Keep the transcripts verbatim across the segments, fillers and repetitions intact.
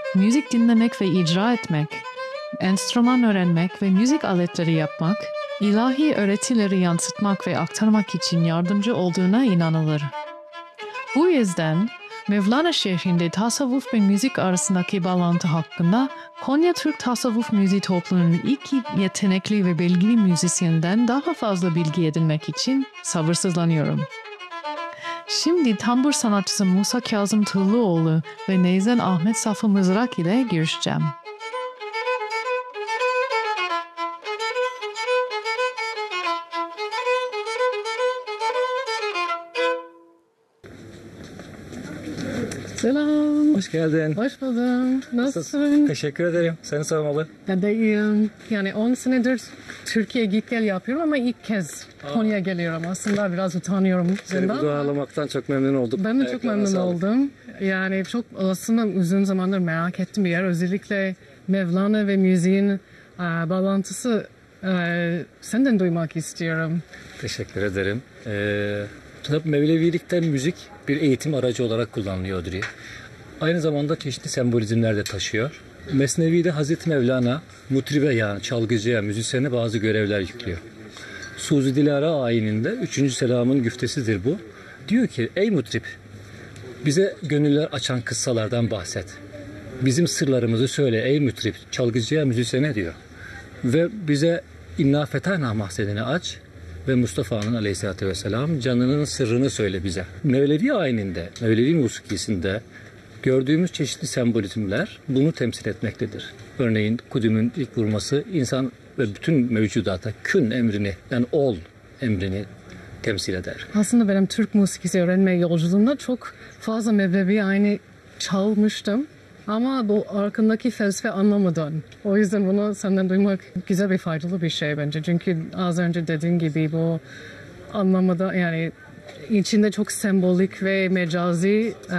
müzik dinlemek ve icra etmek, enstrüman öğrenmek ve müzik aletleri yapmak, ilahi öğretileri yansıtmak ve aktarmak için yardımcı olduğuna inanılır. Bu yüzden Mevlana şehrinde tasavvuf ve müzik arasındaki bağlantı hakkında Konya Türk Tasavvuf Müziği Topluluğu'nun iki yetenekli ve bilgili müzisyenden daha fazla bilgi edinmek için sabırsızlanıyorum. Şimdi tambur sanatçısı Musa Kazım Tıllıoğlu ve Neyzen Ahmet Safı Mızrak ile görüşeceğim. Selam. Hoş geldin. Hoş buldum. Nasılsın? Teşekkür ederim. Seni sormalı. Ben de iyiyim. Yani on senedir Türkiye git gel yapıyorum ama ilk kez Konya'ya geliyorum. Aslında biraz utanıyorum. Seni burada ağırlamaktan çok memnun oldum. Ben de çok memnun sağlık. oldum. Yani çok aslında uzun zamandır merak ettim bir yer. Özellikle Mevlana ve müziğin e, bağlantısı e, senden duymak istiyorum. Teşekkür ederim. Ee, tabii Mevlevilikte müzik bir eğitim aracı olarak kullanılıyor diye. Aynı zamanda çeşitli sembolizmler de taşıyor. Mesnevi'de Hazreti Mevlana mutribe yani çalgıcıya, müzisyene bazı görevler yüklüyor. Suzi Dilara ayininde üçüncü selamın güftesidir bu. Diyor ki ey mutrip bize gönüller açan kıssalardan bahset. Bizim sırlarımızı söyle ey mutrip çalgıcıya, müzisyene diyor. Ve bize İnna Fetahna mahzedini aç ve Mustafa'nın aleyhissalatü vesselam canının sırrını söyle bize. Mevlevi ayininde, Mevlevi musikisinde gördüğümüz çeşitli sembolizmler bunu temsil etmektedir. Örneğin kudümün ilk vurması insan ve bütün mevcudata kün emrini yani ol emrini temsil eder. Aslında benim Türk musikisi öğrenme yolculuğumda çok fazla Mevlevi aynı çalmıştım. Ama bu arkasındaki felsefe anlamadan. O yüzden bunu senden duymak güzel bir faydalı bir şey bence. Çünkü az önce dediğin gibi bu anlamada yani içinde çok sembolik ve mecazi e,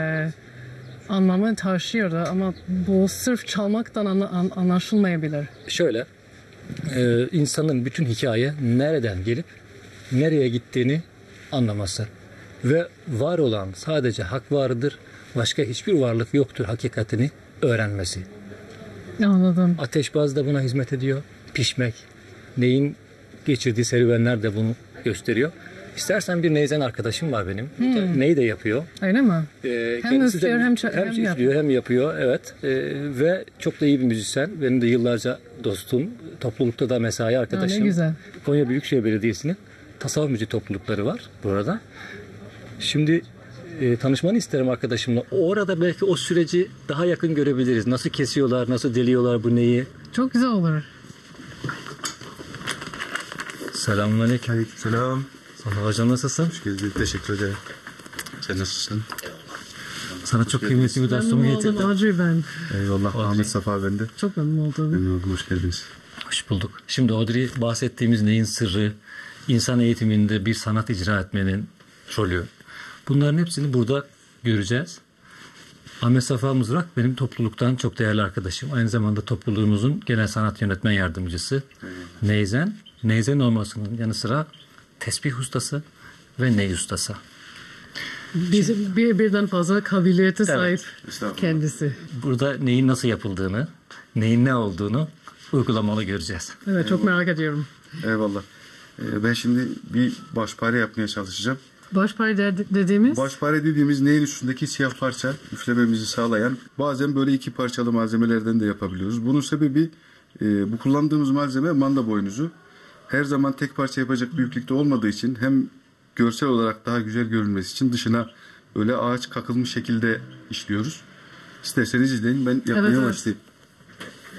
anlamı taşıyordu. Ama bu sırf çalmaktan an, an, anlaşılmayabilir. Şöyle, e, insanın bütün hikaye nereden gelip nereye gittiğini anlaması. Ve var olan sadece hak vardır. Başka hiçbir varlık yoktur hakikatini öğrenmesi. Anladım. Ateşbaz da buna hizmet ediyor. Pişmek, neyin geçirdiği serüvenler de bunu gösteriyor. İstersen bir neyzen arkadaşım var benim. Hmm. Neyi de yapıyor. Öyle mi? Ee, hem üflüyor hem, hem, hem üflüyor hem, hem yapıyor. Evet. Ee, ve çok da iyi bir müzisyen. Benim de yıllarca dostum. Toplulukta da mesai arkadaşım. Aa, ne güzel. Konya Büyükşehir Belediyesi'nin tasavvuf müziği toplulukları var burada. Şimdi E, tanışmanı isterim arkadaşımla. Orada belki o süreci daha yakın görebiliriz. Nasıl kesiyorlar, nasıl deliyorlar bu neyi? Çok güzel olur. Selamünaleyküm. Selam. Sana hocam nasılsın? Hoş geldin. Teşekkür ederim. Sen nasılsın? Sana çok kıymetli bir dostumu getirdim. Memnun oldum ben. Eyvallah. Audrey. Ahmet Safa bende. Çok memnun oldum. Memnun oldum. Hoş geldiniz. Hoş bulduk. Şimdi Audrey bahsettiğimiz neyin sırrı, insan eğitiminde bir sanat icra etmenin rolü. Bunların hepsini burada göreceğiz. Ahmet Safa Mızrak benim topluluktan çok değerli arkadaşım. Aynı zamanda topluluğumuzun genel sanat yönetmen yardımcısı. Neyzen. Neyzen olmasının yanı sıra tesbih ustası ve ney ustası. Bizim bir, birden fazla kabiliyete sahip Estağfurullah. kendisi. Burada neyin nasıl yapıldığını, neyin ne olduğunu uygulamalı göreceğiz. Evet çok merak ediyorum. Eyvallah. Ee, ben şimdi bir başpare yapmaya çalışacağım. Başpare de- dediğimiz? Başpare dediğimiz neyin üstündeki siyah parça üflememizi sağlayan bazen böyle iki parçalı malzemelerden de yapabiliyoruz. Bunun sebebi e, bu kullandığımız malzeme manda boynuzu. Her zaman tek parça yapacak büyüklükte olmadığı için hem görsel olarak daha güzel görünmesi için dışına öyle ağaç kakılmış şekilde işliyoruz. İsterseniz izleyin ben yapmaya Evet, evet. başlayayım.